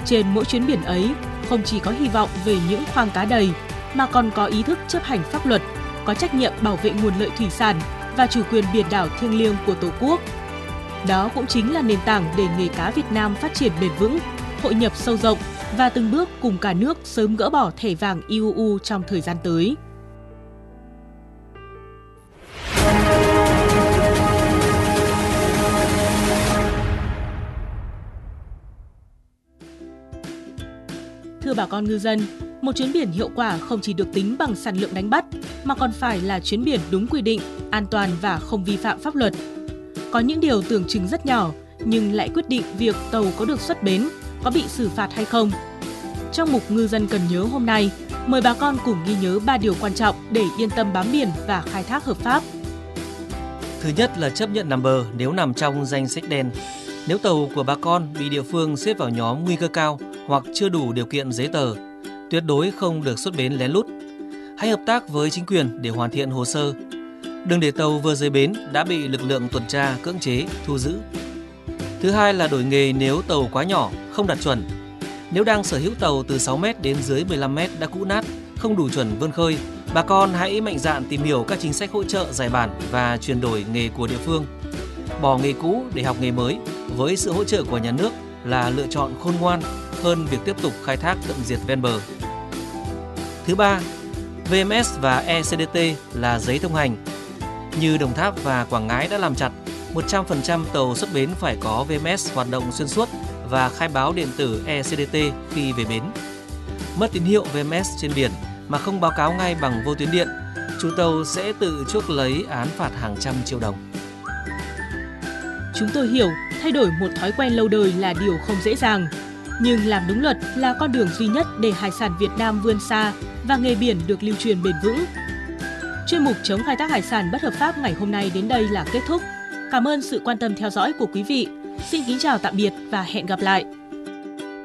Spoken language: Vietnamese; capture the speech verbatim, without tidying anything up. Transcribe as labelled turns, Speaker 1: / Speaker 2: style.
Speaker 1: Trên mỗi chuyến biển ấy, không chỉ có hy vọng về những khoang cá đầy, mà còn có ý thức chấp hành pháp luật, có trách nhiệm bảo vệ nguồn lợi thủy sản và chủ quyền biển đảo thiêng liêng của Tổ quốc. Đó cũng chính là nền tảng để nghề cá Việt Nam phát triển bền vững, hội nhập sâu rộng và từng bước cùng cả nước sớm gỡ bỏ thẻ vàng i u u trong thời gian tới. Thưa bà con ngư dân, một chuyến biển hiệu quả không chỉ được tính bằng sản lượng đánh bắt, mà còn phải là chuyến biển đúng quy định, an toàn và không vi phạm pháp luật. Có những điều tưởng chừng rất nhỏ, nhưng lại quyết định việc tàu có được xuất bến, có bị xử phạt hay không. Trong mục Ngư dân cần nhớ hôm nay, mời bà con cùng ghi nhớ ba điều quan trọng để yên tâm bám biển và khai thác hợp pháp.
Speaker 2: Thứ nhất là chấp nhận nằm bờ nếu nằm trong danh sách đen. Nếu tàu của bà con bị địa phương xếp vào nhóm nguy cơ cao hoặc chưa đủ điều kiện giấy tờ, tuyệt đối không được xuất bến lén lút. Hãy hợp tác với chính quyền để hoàn thiện hồ sơ. Đừng để tàu vừa rời bến đã bị lực lượng tuần tra cưỡng chế, thu giữ. Thứ hai là đổi nghề nếu tàu quá nhỏ, không đạt chuẩn. Nếu đang sở hữu tàu từ sáu mét đến dưới mười lăm mét đã cũ nát, không đủ chuẩn vươn khơi, bà con hãy mạnh dạn tìm hiểu các chính sách hỗ trợ giải bản và chuyển đổi nghề của địa phương. Bỏ nghề cũ để học nghề mới với sự hỗ trợ của nhà nước là lựa chọn khôn ngoan hơn việc tiếp tục khai thác tận diệt ven bờ. Thứ ba, vê em ét và e xê đê tê là giấy thông hành. Như Đồng Tháp và Quảng Ngãi đã làm chặt, một trăm phần trăm tàu xuất bến phải có vê em ét hoạt động xuyên suốt và khai báo điện tử e xê đê tê khi về bến. Mất tín hiệu vê em ét trên biển mà không báo cáo ngay bằng vô tuyến điện, chủ tàu sẽ tự chuốc lấy án phạt hàng trăm triệu đồng.
Speaker 1: Chúng tôi hiểu thay đổi một thói quen lâu đời là điều không dễ dàng, nhưng làm đúng luật là con đường duy nhất để hải sản Việt Nam vươn xa và nghề biển được lưu truyền bền vững. Chuyên mục chống khai thác hải sản bất hợp pháp ngày hôm nay đến đây là kết thúc. Cảm ơn sự quan tâm theo dõi của quý vị. Xin kính chào tạm biệt và hẹn gặp lại.